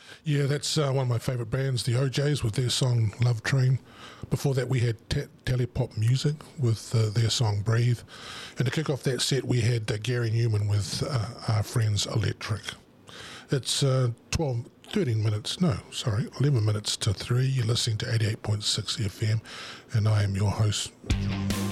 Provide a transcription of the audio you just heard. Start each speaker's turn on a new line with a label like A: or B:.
A: Yeah, that's one of my favourite bands, the OJs, with their song Love Train. Before that, we had Telepop Music with their song Breathe. And to kick off that set, we had Gary Newman with Our Friends Electric. It's 11 minutes to 3. You're listening to 88.6 FM, and I am your host, John.